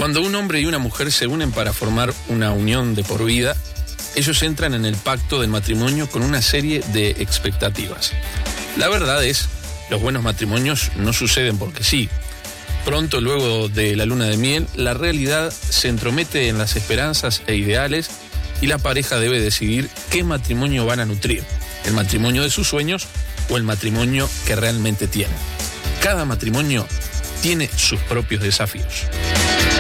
Cuando un hombre y una mujer se unen para formar una unión de por vida, ellos entran en el pacto del matrimonio con una serie de expectativas. La verdad es, los buenos matrimonios no suceden porque sí. Pronto, luego de la luna de miel, la realidad se entromete en las esperanzas e ideales y la pareja debe decidir qué matrimonio van a nutrir, el matrimonio de sus sueños o el matrimonio que realmente tienen. Cada matrimonio tiene sus propios desafíos.